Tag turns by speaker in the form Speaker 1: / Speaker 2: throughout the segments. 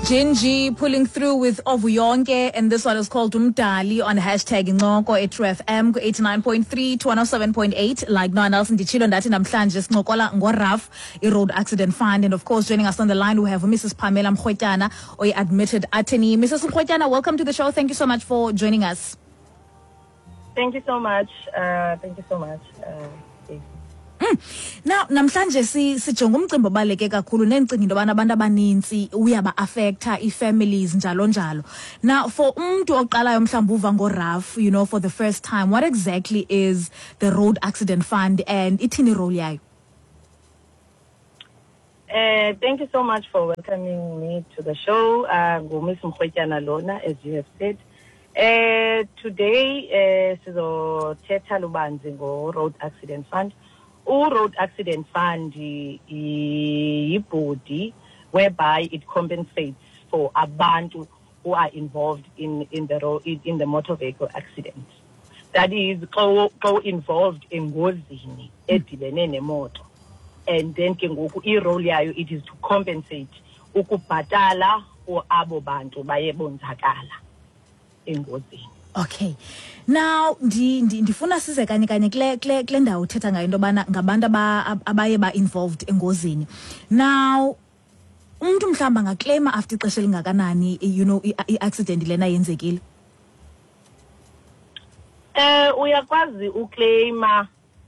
Speaker 1: Gingy pulling through with Ovuyonke, and this one is called Umdali on hashtag Ngoko at True FM 89.3 to 107.8. Like no one else in the Chilo Ndati namhlanje sincokola ngoRAF, a road accident fund. And of course, joining us on the line, we have Mrs. Pamela Mkhwetyana, or admitted attorney. Mrs. Mkhwetyana, welcome to the show. Thank you so much for joining us.
Speaker 2: Thank you so much.
Speaker 1: Now namhlanje sijonga umcimbi obaleke kakhulu nencinga into yobana abantu abaninzi uyaba affecta i-families njalo njalo. Now for umuntu oqalayo mhlawumbe uva ngoRAF, you know, for the first time, what exactly is the Road Accident Fund and ithini role yayo?
Speaker 2: Thank you so much for welcoming me to the show. Miss Mkhwetyana Lona, as you have said. Today sizothetha lubanzi ngo-Road Accident Fund. Road Accident Fund is body whereby it compensates for abantu who are involved in the motor vehicle accident. That is, go involved in ngozini edibene nemoto, and then ke ngoku i-role yayo it is to compensate ukubhatala for abo bantu baye bonzakala engozini.
Speaker 1: Okay. Now ndifuna size kanye kule ndawo uthetha ngayo into yobana ngabantu abaye ba-involved engozini. Now umuntu mhlawumbi angaclaima after ixesha elingakanani, you know, i-accident lena yenzekile?
Speaker 2: Uyakwazi uclaima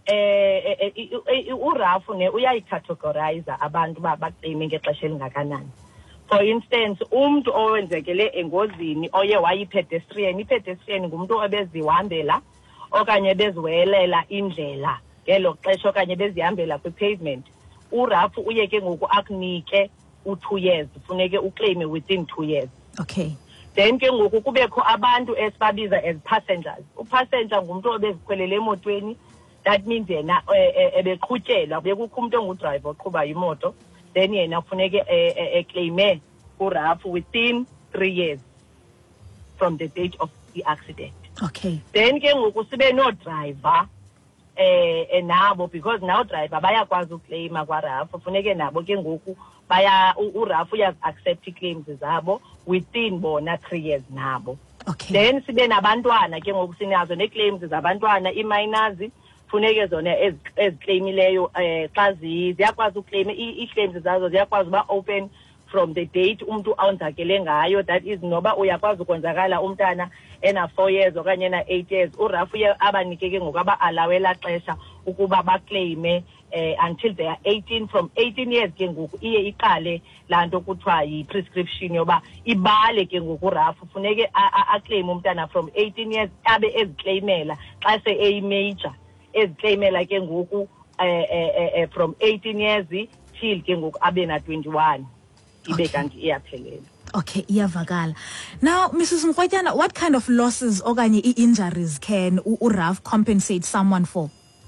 Speaker 2: uRAF uyayicategorize abantu baclaime ngexesha elingakanani. For instance, umuntu owenzekele engozini oye wayipedestrian, ipedestrian ngumuntu obezihambela okanye beziwelela indlela ngelo xesha okanye bezihambela kwi-pavement. uRAF uye ke ngoku akunike u2 years, funeke uclaim within 2 years.
Speaker 1: Okay.
Speaker 2: Then ke ngoku kubekho abantu esibabiza as passengers. Upassenger ngumuntu obezikhwelele emotweni, that means yena ebeqhutyelwa, bekukho umuntu ongudrayiva oqhuba imoto, then yena kufuneke claime uRAF within 3 years from the date of the accident.
Speaker 1: Okay.
Speaker 2: Then ke ngoku sibe no driver nabo, because now driver bayakwazi uclaima kwaRAF, funeke nabo ke ngoku uRAF uya accept claims zabo within bona 3 years nabo.
Speaker 1: Okay.
Speaker 2: Then sibe nabantwana ke ngoku sinazo neclaims zabantwana, i-minors funeke zona eziclaimileyo xa ziyakwazi uclaim i-claims zazo ziyakwazi uba open from the date umuntu awonzakele ngayo. That is, noba uyakwazi ukonzakala umntana ena 4 years okanye ena 8 years, uRAF uye abanike ke ngoku aba-alawela xesha ukuba baclaime until they are 18. From 18 years ke ngoku iye iqale laa nto kuthiwa yi-prescription yoba ibale ke ngoku uRAF funeke aclaim umntana from 18 years abe eziclaimela xa se-major, eziclaimela ke ngoku from 18 years till ke ngoku abe na 21 ibe kanti iyaphelela.
Speaker 1: Okay, iyavakala. Now Mrs. Mkhwetyana, what kind of losses okanye i-injuries can uRAF compensate someone for?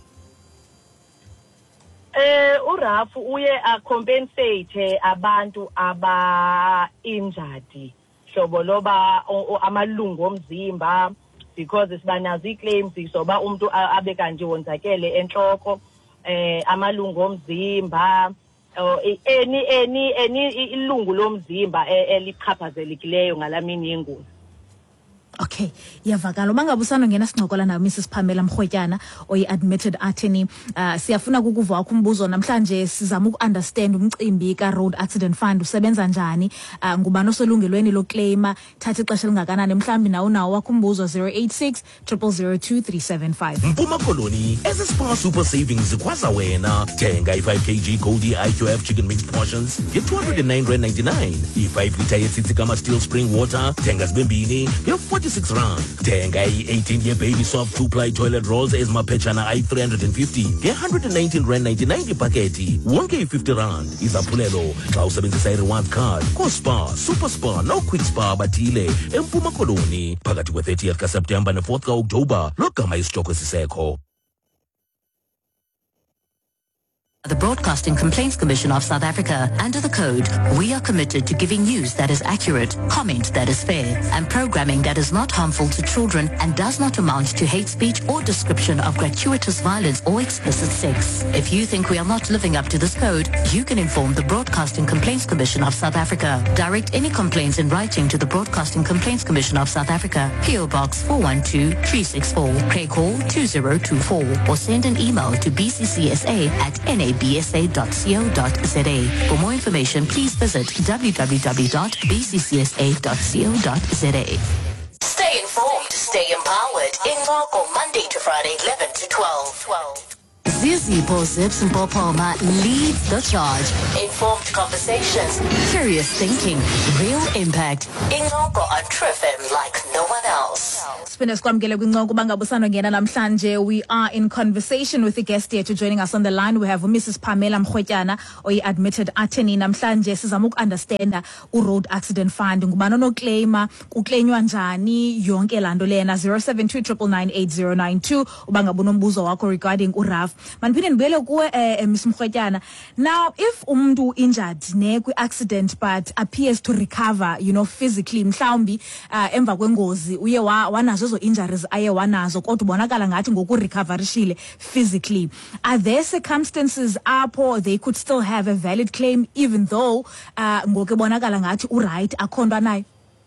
Speaker 2: uRAF uye compensate abantu aba-injured hlobo loba amalungu omzimba, because sibanazo ii-claims soba umuntu abe kanti wonzakele entloko, amalungu omzimba, any ilungu lomzimba elichaphazelekileyo ngalamini yengozi.
Speaker 1: Okay, iyavakala. Mangabe usandongena sincokola nayo Mrs. Pamela Mkhwetyana, oyi-admitted attorney. Siyafuna kukuva wakho umbuzo namhlanje, sizama uku-understand umcimbi ka-Road Accident Fund usebenza njani, ngubani oselungelweni loclaima, thatha ixesha elingakanani, mhlawumbi nawo wakho umbuzo 086 002 375.
Speaker 3: Mpuma Koloni, SSPAR Super Savings zikwaza wena. Thenga i-5 kg Goldie IQF chicken mixed portions nge-209.99. I-5 litre yeTsitsikamma Steel Spring Water, thenga zibembini nge-46 rand. Thenga i-18 yeBaby Soft 2-ply toilet rolls ezimaphetshana ayi-350 nge-119.99 ipaketi, wonke i-50 rand. Izaphulelo xa usebenzisa i-rewards card koSpar, SuperSpar no-Quick Spa bathile eMpuma Koloni phakathi kwe-30th kaSeptemba ne-4th kaOktobha. Lo gama isitoko esisekho.
Speaker 4: The Broadcasting Complaints Commission of South Africa. Under the code, we are committed to giving news that is accurate, comment that is fair, and programming that is not harmful to children and does not amount to hate speech or description of gratuitous violence or explicit sex. If you think we are not living up to this code, you can inform the Broadcasting Complaints Commission of South Africa. Direct any complaints in writing to the Broadcasting Complaints Commission of South Africa, PO Box 412-364, Craighall 2024, or send an email to bccsa@nabsa.co.za. For more information, please visit www.bccsa.co.za. Stay informed, stay empowered. In Ngoko, Monday to Friday, 11 to 12. Zizipho Zips and Popoma leads the charge. Informed conversations, curious thinking, real impact. In Ngoko on True FM like no one else.
Speaker 1: Spinners kwamkele kwinqoko bangabusana ngena namhlanje. We are in conversation with the guest here joining us on the line. We have Mrs. Pamela Mkhwetyana, admitted attorney. Namhlanje sizama ukunderstanda road accident fund. Ngubani onoclaima, kuclainywa njani yonke lanto lena. 0729998092 ubangabona umbuzo wakho regarding uRAF. Manphinde ndibuyele kuwe Ms. Mkhwetyana. Now if umuntu injured ne kwi-accident but appears to recover, physically, mhlawumbi emva kwengozi uye wanazo zo injuries aye wanazo kodwa ubonakala ngathi ngokurecoverishile physically, are there circumstances apho they could still have a valid claim even though ngokubonakala ngathi uright akhondwa nayo?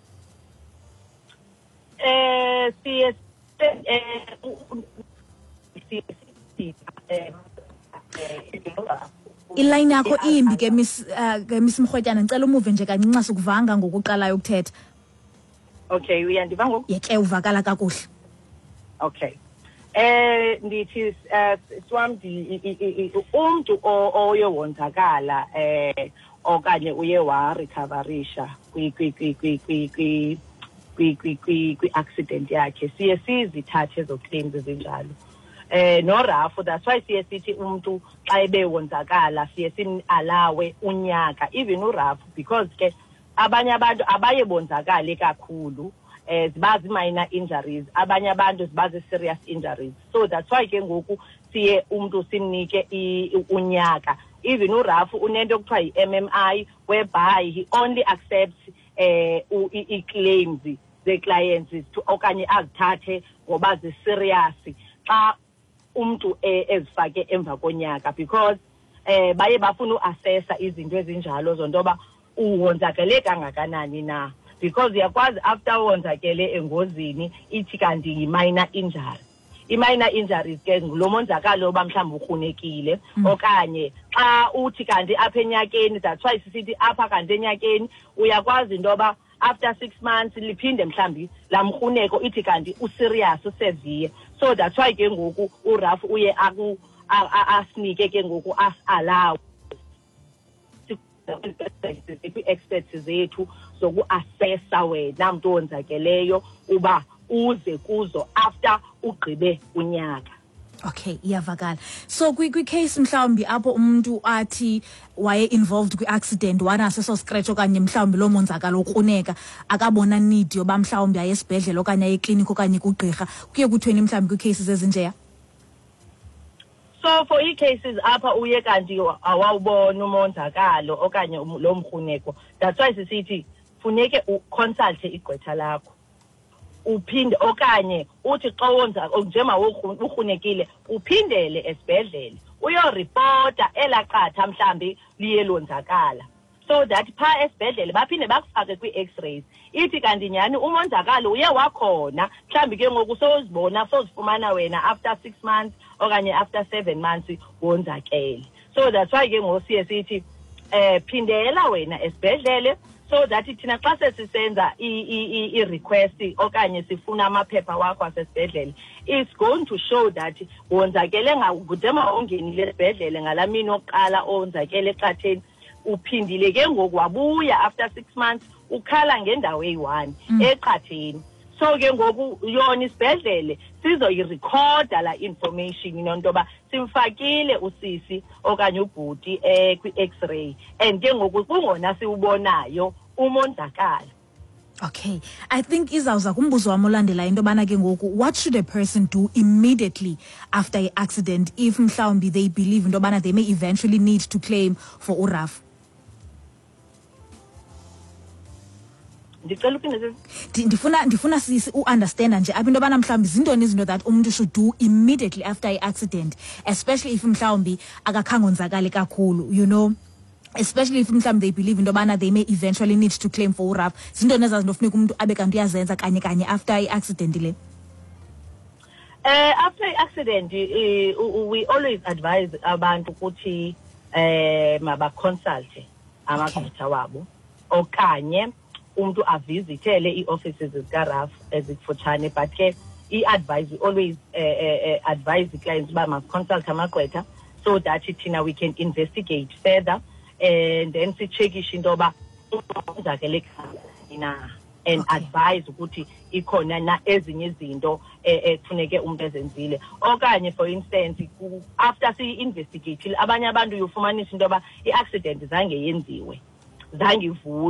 Speaker 1: Iline yakho imbi ke Miss Mkhwetyana, ngicela umuve nje kancinci sikuvanga ngokuqalayo ukuthetha.
Speaker 2: Okay, uyandiva ngoku?
Speaker 1: Yeke uvakala kakuhle.
Speaker 2: Okay. Ndithi swamdi umuntu oye wonzakala okanye uye wa recoverisha kwi accident yakhe siye sizithathe zo claims ezinjalo. No RAF, that's why siye sithi umuntu xa ebe wonzakala siye simalawe unyaka even uRAF, because ke abanye abantu abaye bonzakale kakhulu zibazi minor injuries, abanye abantu zibazi serious injuries. So that's why ke ngoku siye umuntu simnike unyaka. Even uRAF unento okuthiwa yi-MMI, whereby he only accepts i-claims the clients to okanye azithathe ngoba zi-serious xa umuntu ezifake emva konyaka, because baye bafuna uassessa izinto ezinjalo zontoba uwonzakele kangakanani na, because uyakwazi after wonzakele engozini ithi kanti yi-minor injury. I-minor injuries ke lo monzakalo oba mhlawumbi ukhunekile okanye xa uthi kanti apha enyakeni, that's why sisithi apha kanti enyakeni uyakwazi intoba after 6 months liphinde mhlawumbi la mkhuneko ithi kanti userious usevere. So that's why ke ngoku uRAF uye asinike ke ngoku as-allow experts zethu zoku-assessa wena muntu owonzakeleyo uba uze kuzo after ugqibe unyaka.
Speaker 1: Okay, iyavakala. So kwi-case mhlawumbi apho umuntu athi waye involved kwi-accident wanaso so scratch okanye mhlawumbi lo monzakalo ukruneka akabona need yoba mhlawumbi aye esibhedlela okanye aye eklinikhi okanye kugqirha, kuye kuthweni mhlawumbi kwi-cases ezinjeya?
Speaker 2: So for cases apha uye kanti awawubona umonzakalo okanye lo mkhuneko, that's why sisithi funeke uconsulte igqwetha lakho uphinde okanye uthi xa wonza njema ukhunekile uphindele esibhedlele uyoreporta elaqatha mhlambi liye lonzakala, so that pha esibhedlele baphinde bakufake kwi-x-rays ithi kanti nyani umonzakalo uye wakhona mhlambi ke ngoku sozibona sozifumana wena after 6 months okanye after 7 months wonzakele. So that's why ke ngoku siye sithi phindela wena esibhedlele, so that thina xa sesisenza i-request okanye sifuna amaphepha wakho asesibhedlele, it's going to show that wonzakele ngakudema ongenile esibhedlele ngalamini oqala owonzakele eqatheni uphindile ke ngoku wabuya after 6 months ukhala ngendawo eyi-1 eqatheni. So ke ngoku yona isibhedlele sizoyirekhoda la information nontoba simfakile usisi okanye ubhuti kwi-x-ray, and ke ngoku kungona siwubonayo umonzakalo.
Speaker 1: Okay, I think izawuza kumbuzo wami olandela into bana ke ngoku, what should a person do immediately after an accident if mhlawumbi they believe into bana they may eventually need to claim for uRAF? ndifuna sisi understand nje apha into bana mhlawumbi zintoni izinto that umuntu should do immediately after an accident, especially if mhlawumbi akakhange onzakale kakhulu, you know, especially if mhlawumbi they believe into bana they may eventually need to claim for uRAF. Zintoni ezazinto funeka umuntu abe kanti uyazenza kanye after i-accident le?
Speaker 2: After accident, we always advise abantu ukuthi maba-consult amagqwetha wabo, okanye umuntu avisitele i-offices zika-RAF ezikufutshane, but ke i-advice, we always advise the clients uba must-consult amagqwetha so that thina we can investigate further and then sichekishe into yoba uzakele na and advise ukuthi ikhona na ezinye izinto ekufuneke umuntu ezenzile. Okanye for instance after si-investigate abanye abantu uyofumanisa into yoba i-accident zange yenziwe, zange ivulwe.